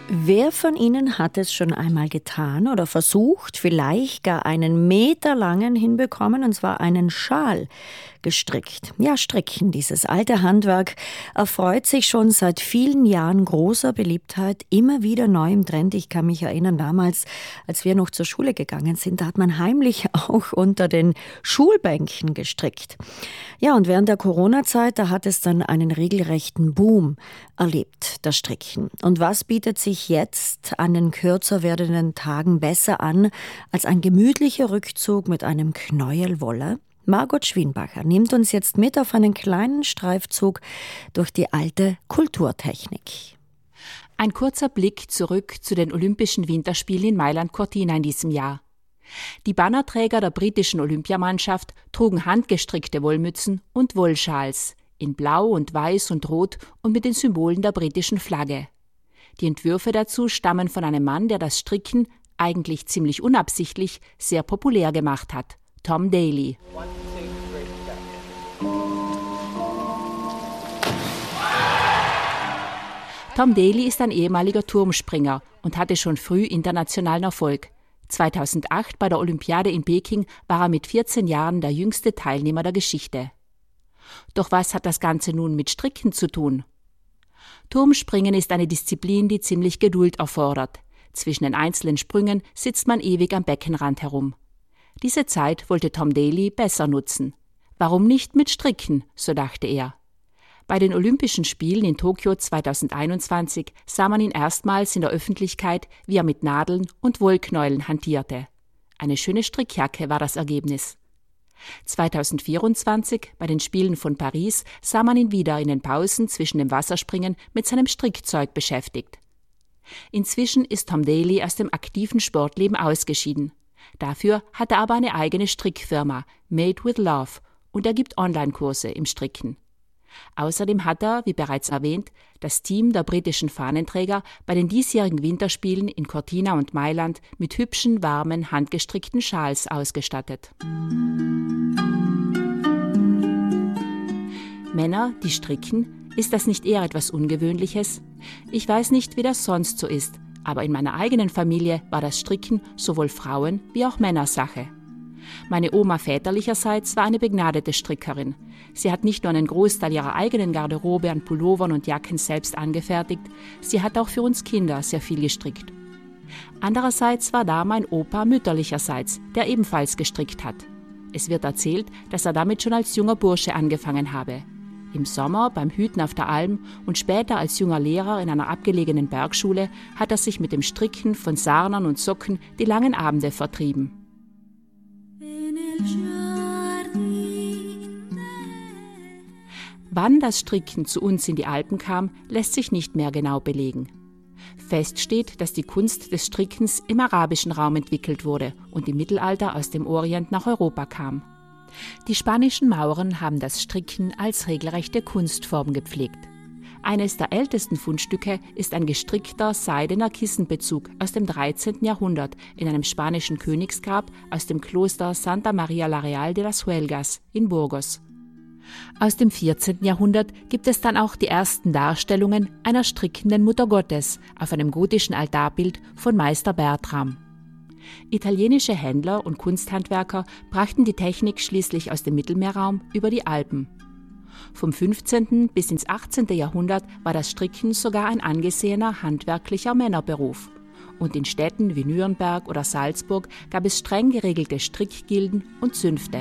Wer von Ihnen hat es schon einmal getan oder versucht, vielleicht gar einen meterlangen hinbekommen, und zwar einen Schal gestrickt? Ja, Stricken, dieses alte Handwerk, erfreut sich schon seit vielen Jahren großer Beliebtheit, immer wieder neu im Trend. Ich kann mich erinnern, damals, als wir noch zur Schule gegangen sind, da hat man heimlich auch unter den Schulbänken gestrickt. Ja, und während der Corona-Zeit, da hat es dann einen regelrechten Boom erlebt, das Stricken. Und was bietet sich jetzt an den kürzer werdenden Tagen besser an als ein gemütlicher Rückzug mit einem Knäuel Wolle? Margot Schwienbacher nimmt uns jetzt mit auf einen kleinen Streifzug durch die alte Kulturtechnik. Ein kurzer Blick zurück zu den Olympischen Winterspielen in Mailand-Cortina in diesem Jahr. Die Bannerträger der britischen Olympiamannschaft trugen handgestrickte Wollmützen und Wollschals in Blau und Weiß und Rot und mit den Symbolen der britischen Flagge. Die Entwürfe dazu stammen von einem Mann, der das Stricken, eigentlich ziemlich unabsichtlich, sehr populär gemacht hat: Tom Daley. Tom Daley ist ein ehemaliger Turmspringer und hatte schon früh internationalen Erfolg. 2008 bei der Olympiade in Peking war er mit 14 Jahren der jüngste Teilnehmer der Geschichte. Doch was hat das Ganze nun mit Stricken zu tun? Turmspringen ist eine Disziplin, die ziemlich Geduld erfordert. Zwischen den einzelnen Sprüngen sitzt man ewig am Beckenrand herum. Diese Zeit wollte Tom Daley besser nutzen. Warum nicht mit Stricken, so dachte er. Bei den Olympischen Spielen in Tokio 2021 sah man ihn erstmals in der Öffentlichkeit, wie er mit Nadeln und Wollknäueln hantierte. Eine schöne Strickjacke war das Ergebnis. 2024, bei den Spielen von Paris, sah man ihn wieder in den Pausen zwischen dem Wasserspringen mit seinem Strickzeug beschäftigt. Inzwischen ist Tom Daley aus dem aktiven Sportleben ausgeschieden. Dafür hat er aber eine eigene Strickfirma, Made with Love, und er gibt Online-Kurse im Stricken. Außerdem hat er, wie bereits erwähnt, das Team der britischen Fahnenträger bei den diesjährigen Winterspielen in Cortina und Mailand mit hübschen, warmen, handgestrickten Schals ausgestattet. Männer, die stricken, ist das nicht eher etwas Ungewöhnliches? Ich weiß nicht, wie das sonst so ist, aber in meiner eigenen Familie war das Stricken sowohl Frauen- wie auch Männersache. Meine Oma väterlicherseits war eine begnadete Strickerin. Sie hat nicht nur einen Großteil ihrer eigenen Garderobe an Pullovern und Jacken selbst angefertigt, sie hat auch für uns Kinder sehr viel gestrickt. Andererseits war da mein Opa mütterlicherseits, der ebenfalls gestrickt hat. Es wird erzählt, dass er damit schon als junger Bursche angefangen habe. Im Sommer beim Hüten auf der Alm und später als junger Lehrer in einer abgelegenen Bergschule hat er sich mit dem Stricken von Sarnern und Socken die langen Abende vertrieben. Wann das Stricken zu uns in die Alpen kam, lässt sich nicht mehr genau belegen. Fest steht, dass die Kunst des Strickens im arabischen Raum entwickelt wurde und im Mittelalter aus dem Orient nach Europa kam. Die spanischen Mauren haben das Stricken als regelrechte Kunstform gepflegt. Eines der ältesten Fundstücke ist ein gestrickter seidener Kissenbezug aus dem 13. Jahrhundert in einem spanischen Königsgrab aus dem Kloster Santa María la Real de las Huelgas in Burgos. Aus dem 14. Jahrhundert gibt es dann auch die ersten Darstellungen einer strickenden Muttergottes auf einem gotischen Altarbild von Meister Bertram. Italienische Händler und Kunsthandwerker brachten die Technik schließlich aus dem Mittelmeerraum über die Alpen. Vom 15. bis ins 18. Jahrhundert war das Stricken sogar ein angesehener handwerklicher Männerberuf. Und in Städten wie Nürnberg oder Salzburg gab es streng geregelte Strickgilden und Zünfte.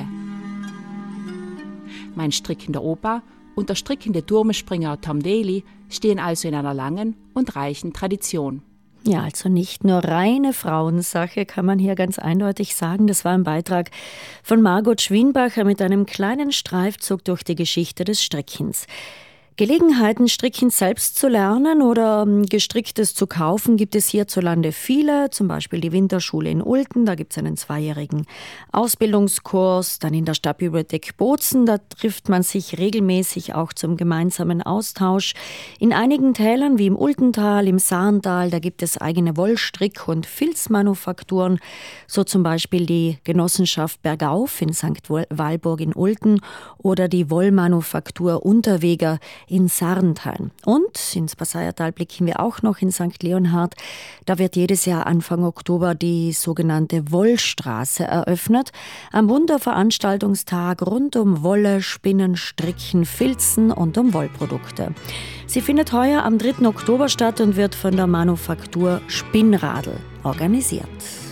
Mein strickender Opa und der strickende Turmspringer Tom Daley stehen also in einer langen und reichen Tradition. Ja, also nicht nur reine Frauensache, kann man hier ganz eindeutig sagen. Das war ein Beitrag von Margot Schwienbacher mit einem kleinen Streifzug durch die Geschichte des Strickens. Gelegenheiten, Stricken selbst zu lernen oder Gestricktes zu kaufen, gibt es hierzulande viele. Zum Beispiel die Winterschule in Ulten, da gibt es einen 2-jährigen Ausbildungskurs. Dann in der Stadtbibliothek Bozen, da trifft man sich regelmäßig auch zum gemeinsamen Austausch. In einigen Tälern wie im Ultental, im Saarntal, da gibt es eigene Wollstrick- und Filzmanufakturen. So zum Beispiel die Genossenschaft Bergauf in St. Walburg in Ulten oder die Wollmanufaktur Unterweger in Sarnthein. Und ins Passaiertal blicken wir auch noch in St. Leonhard. Da wird jedes Jahr Anfang Oktober die sogenannte Wollstraße eröffnet. Ein bunter Veranstaltungstag rund um Wolle, Spinnen, Stricken, Filzen und um Wollprodukte. Sie findet heuer am 3. Oktober statt und wird von der Manufaktur Spinnradl organisiert.